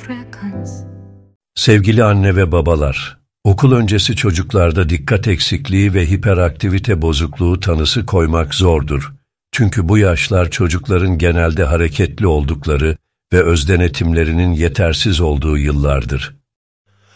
Sevgili anne ve babalar, okul öncesi çocuklarda dikkat eksikliği ve hiperaktivite bozukluğu tanısı koymak zordur. Çünkü bu yaşlar çocukların genelde hareketli oldukları ve özdenetimlerinin yetersiz olduğu yıllardır.